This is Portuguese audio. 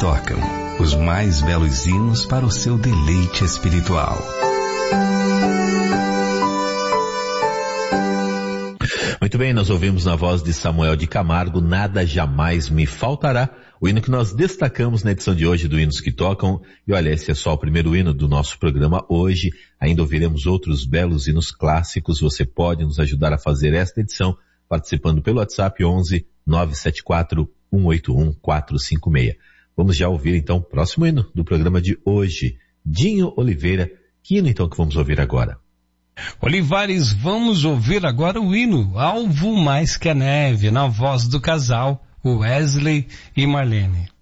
tocam, os mais belos hinos para o seu deleite espiritual. Muito bem, nós ouvimos na voz de Samuel de Camargo, Nada Jamais Me Faltará, o hino que nós destacamos na edição de hoje do Hinos que Tocam. E olha, esse é só o primeiro hino do nosso programa hoje, ainda ouviremos outros belos hinos clássicos. Você pode nos ajudar a fazer esta edição participando pelo WhatsApp 11 974 181 456. Vamos já ouvir então o próximo hino do programa de hoje, Dinho Oliveira. Que hino então que vamos ouvir agora? Olivares, vamos ouvir agora o hino Alvo Mais Que a Neve, na voz do casal Wesley e Marlene.